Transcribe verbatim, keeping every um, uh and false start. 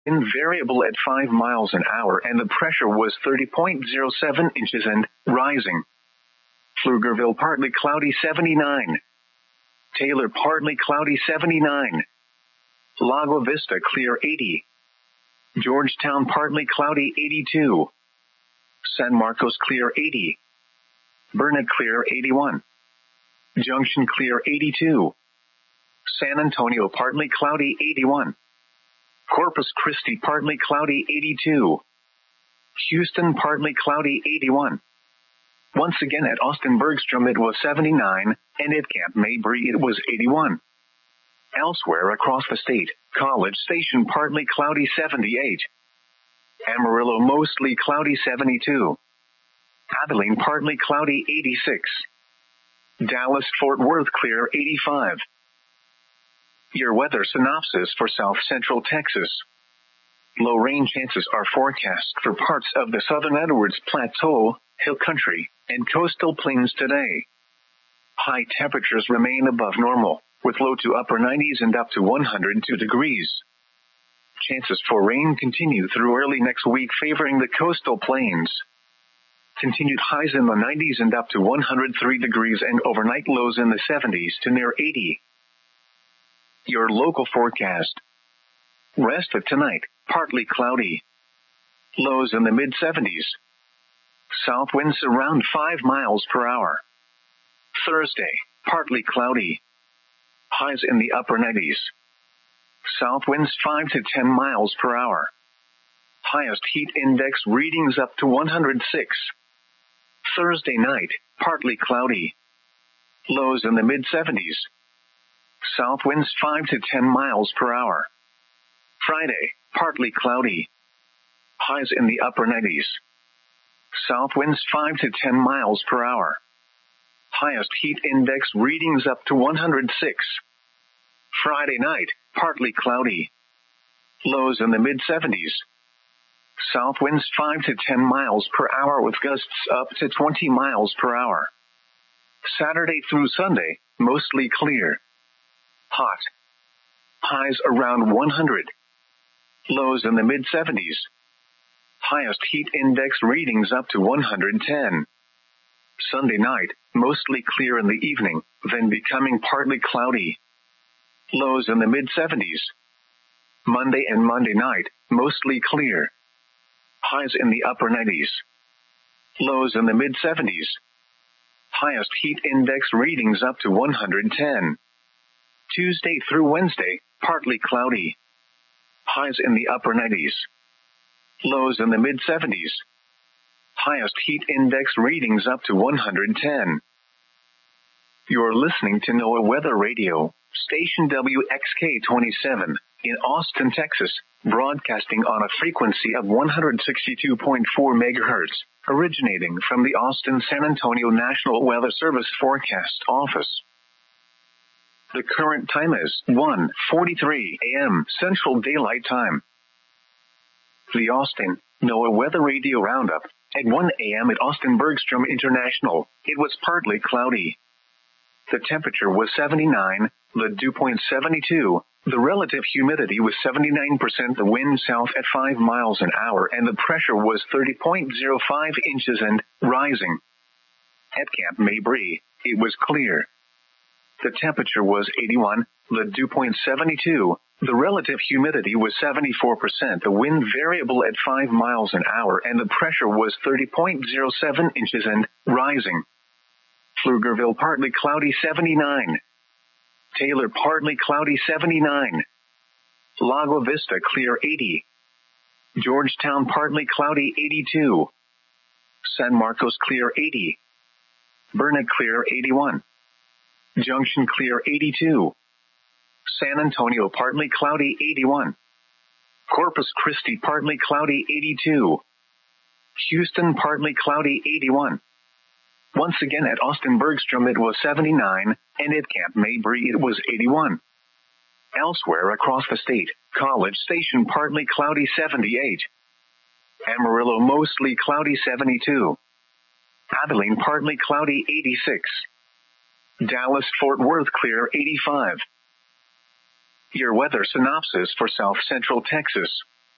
wind variable at five miles an hour and the pressure was thirty point zero seven inches and rising. Pflugerville partly cloudy seventy-nine. Taylor partly cloudy seventy-nine. Lago Vista clear eighty. Georgetown partly cloudy eighty-two. San Marcos clear eighty. Burnet clear eighty-one. Junction clear eighty-two. San Antonio partly cloudy eighty-one. Corpus Christi partly cloudy eighty-two. Houston partly cloudy eighty-one. Once again at Austin Bergstrom it was seventy-nine, and at Camp Mabry it was eighty-one. Elsewhere across the state, College Station partly cloudy seventy-eight. Amarillo mostly cloudy seventy-two. Abilene partly cloudy eighty-six. Dallas Fort Worth clear eighty-five. Your weather synopsis for South Central Texas. Low rain chances are forecast for parts of the southern Edwards Plateau, Hill Country, and coastal plains today. High temperatures remain above normal, with low to upper nineties and up to one hundred two degrees. Chances for rain continue through early next week, favoring the coastal plains. Continued highs in the nineties and up to one hundred three degrees and overnight lows in the seventies to near eighty. Your local forecast. Rest of tonight, partly cloudy. Lows in the mid seventies. South winds around five miles per hour. Thursday, partly cloudy. Highs in the upper nineties. South winds five to ten miles per hour. Highest heat index readings up to one hundred six. Thursday night, partly cloudy. Lows in the mid seventies. South winds five to ten miles per hour. Friday, partly cloudy. Highs in the upper nineties. South winds five to ten miles per hour. Highest heat index readings up to one hundred six. Friday night, partly cloudy. Lows in the mid seventies. South winds five to ten miles per hour with gusts up to twenty miles per hour. Saturday through Sunday, mostly clear. Hot. Highs around one hundred. Lows in the mid seventies. Highest heat index readings up to one hundred ten. Sunday night, mostly clear in the evening, then becoming partly cloudy. Lows in the mid seventies. Monday and Monday night, mostly clear. Highs in the upper nineties. Lows in the mid seventies. Highest heat index readings up to one hundred ten. Tuesday through Wednesday, partly cloudy. Highs in the upper nineties. Lows in the mid seventies. Highest heat index readings up to one hundred ten. You're listening to NOAA Weather Radio, station W X K twenty-seven, in Austin, Texas, broadcasting on a frequency of one hundred sixty-two point four megahertz, originating from the Austin San Antonio National Weather Service Forecast Office. The current time is one forty-three a.m. Central Daylight Time. The Austin NOAA Weather Radio Roundup. At one a.m. at Austin Bergstrom International, it was partly cloudy. The temperature was seventy-nine, the dew point seventy-two, the relative humidity was seventy-nine percent, the wind south at five miles an hour, and the pressure was thirty point zero five inches and rising. At Camp Mabry, it was clear. The temperature was eighty-one, the dew point seventy-two, the relative humidity was seventy-four percent, the wind variable at five miles an hour, and the pressure was thirty point zero seven inches and rising. Pflugerville partly cloudy seventy-nine. Taylor partly cloudy seventy-nine. Lago Vista clear eighty. Georgetown partly cloudy eighty-two. San Marcos clear eighty. Burnet clear eighty-one. Junction clear eighty-two. San Antonio partly cloudy eighty-one. Corpus Christi partly cloudy eighty-two. Houston partly cloudy eighty-one. Once again at Austin Bergstrom it was seventy-nine, and at Camp Mabry it was eighty-one. Elsewhere across the state, College Station partly cloudy seventy-eight. Amarillo mostly cloudy seventy-two. Abilene partly cloudy eighty-six. Dallas Fort Worth clear eighty-five. Your weather synopsis for South Central Texas.